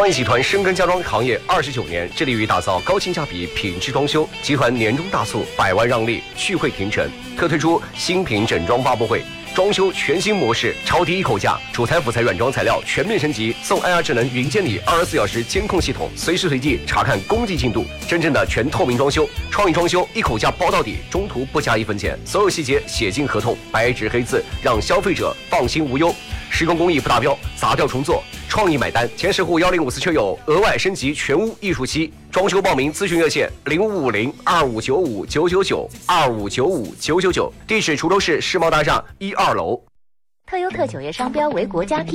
创意集团深耕家装行业29年，致力于打造高性价比品质装修。集团年终大促，100万让利，聚会庭城，特推出新品整装发布会。装修全新模式，超低一口价，主材、辅材、软装材料全面升级，送 AI 智能云监理24小时监控系统，随时随地查看工地进度，真正的全透明装修。创意装修一口价包到底，中途不加1分钱，所有细节写进合同，白纸黑字，让消费者放心无忧。施工工艺不达标，砸掉重做，创意买单。前10户1054车友额外升级全屋艺术期，装修报名咨询热线0550-2595-999 2595-999，地址滁州市世贸大厦1、2楼。 特优特9月商标为国家